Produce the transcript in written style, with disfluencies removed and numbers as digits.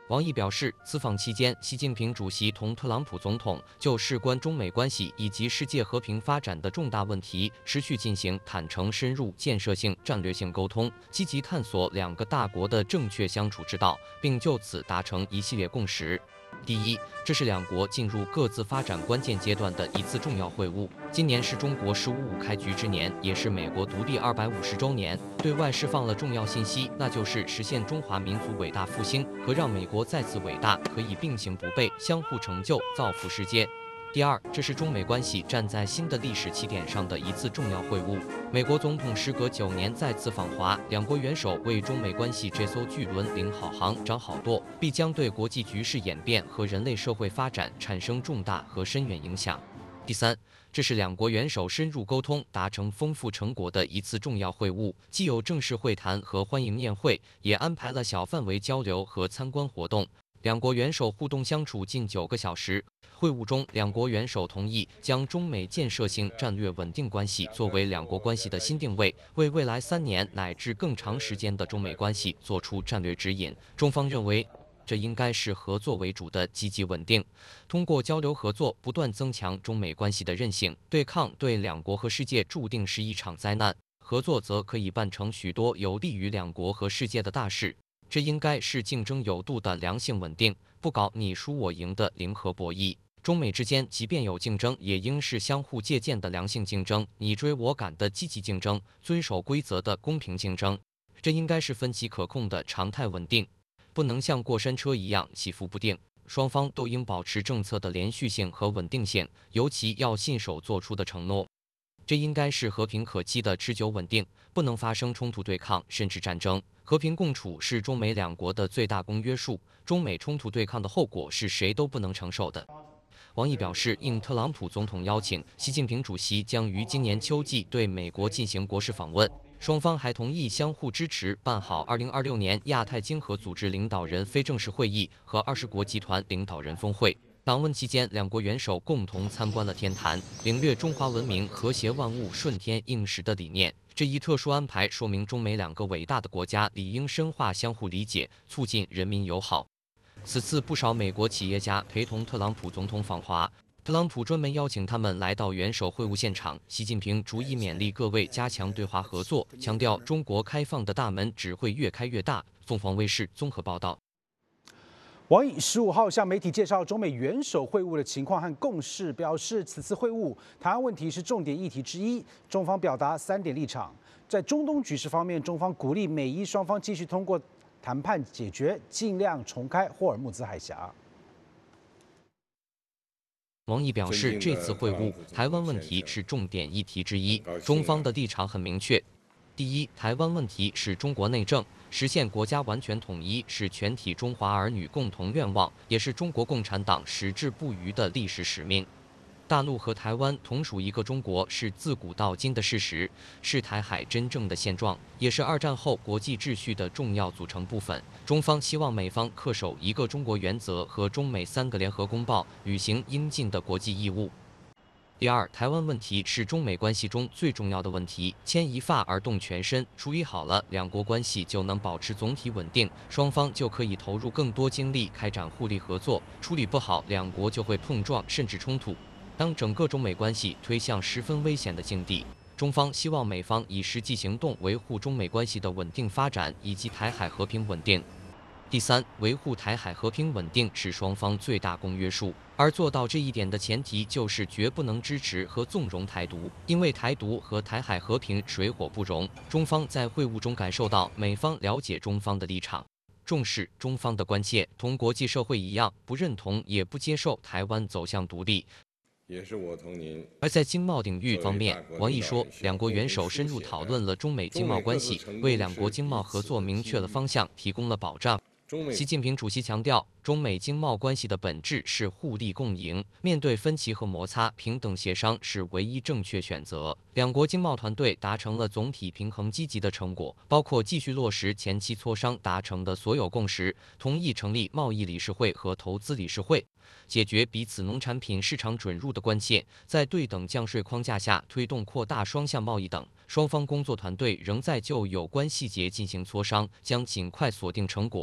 王毅表示，此访期间，习近平主席同特朗普总统就事关中美关系以及世界和平发展的重大问题，持续进行坦诚、深入、建设性、战略性沟通，积极探索两个大国的正确相处之道，并就此达成一系列共识。第一，这是两国进入各自发展关键阶段的一次重要会晤。今年是中国“15+5”开局之年，也是美国独立250周年，对外释放了重要信息，那就是实现中华民族伟大复兴和让美国再次伟大可以并行不悖，相互成就，造福世界。第二，这是中美关系站在新的历史起点上的一次重要会晤。美国总统时隔9年再次访华，两国元首为中美关系这艘巨轮领好航、掌好舵，必将对国际局势演变和人类社会发展产生重大和深远影响。第三，这是两国元首深入沟通、达成丰富成果的一次重要会晤，既有正式会谈和欢迎宴会，也安排了小范围交流和参观活动。两国元首互动相处近9个小时。会晤中，两国元首同意将中美建设性战略稳定关系作为两国关系的新定位，为未来3年乃至更长时间的中美关系做出战略指引。中方认为，这应该是合作为主的积极稳定，通过交流合作不断增强中美关系的韧性。对抗对两国和世界注定是一场灾难，合作则可以办成许多有利于两国和世界的大事。这应该是竞争有度的良性稳定，不搞你输我赢的零和博弈。中美之间即便有竞争，也应是相互借鉴的良性竞争，你追我赶的积极竞争，遵守规则的公平竞争。这应该是分歧可控的常态稳定，不能像过山车一样起伏不定。双方都应保持政策的连续性和稳定性，尤其要信守做出的承诺。这应该是和平可期的持久稳定，不能发生冲突对抗甚至战争。和平共处是中美两国的最大公约数，中美冲突对抗的后果是谁都不能承受的。王毅表示，应特朗普总统邀请，习近平主席将于今年秋季对美国进行国事访问。双方还同意相互支持办好2026年亚太经合组织领导人非正式会议和20国集团领导人峰会。访问期间，两国元首共同参观了天坛，领略中华文明和谐万物顺天应时的理念。这一特殊安排说明中美两个伟大的国家理应深化相互理解，促进人民友好。此次不少美国企业家陪同特朗普总统访华，特朗普专门邀请他们来到元首会晤现场。习近平逐一勉励各位加强对华合作，强调中国开放的大门只会越开越大。凤凰卫视综合报道。 王毅15号向媒体介绍中美元首会晤的情况和共识，表示此次会晤台湾问题是重点议题之一，中方表达3点立场。在中东局势方面，中方鼓励美伊双方继续通过谈判解决，尽量重开霍尔木兹海峡。 王毅表示，这次会晤台湾问题是重点议题之一，中方的立场很明确。第一，台湾问题是中国内政，实现国家完全统一是全体中华儿女共同愿望，也是中国共产党矢志不渝的历史使命。大陆和台湾同属一个中国是自古到今的事实，是台海真正的现状，也是2战后国际秩序的重要组成部分。中方希望美方恪守一个中国原则和中美3个联合公报，履行应尽的国际义务。第二，台湾问题是中美关系中最重要的问题，牵一发而动全身，处理好了，两国关系就能保持总体稳定，双方就可以投入更多精力开展互利合作；处理不好，两国就会碰撞甚至冲突。当整个中美关系推向十分危险的境地，中方希望美方以实际行动维护中美关系的稳定发展以及台海和平稳定。第三，维护台海和平稳定是双方最大公约数，而做到这一点的前提就是绝不能支持和纵容台独，因为台独和台海和平水火不容。中方在会晤中感受到美方了解中方的立场，重视中方的关切，同国际社会一样，不认同也不接受台湾走向独立。 也是我同您。 而在经贸领域方面，王毅说，两国元首深入讨论了中美经贸关系，为两国经贸合作明确了方向，提供了保障。习近平主席强调，中美经贸关系的本质是互利共赢，面对分歧和摩擦，平等协商是唯一正确选择。两国经贸团队达成了总体平衡积极的成果，包括继续落实前期磋商达成的所有共识，同意成立贸易理事会和投资理事会，解决彼此农产品市场准入的关切，在对等降税框架下推动扩大双向贸易等。双方工作团队仍在就有关细节进行磋商，将尽快锁定成果。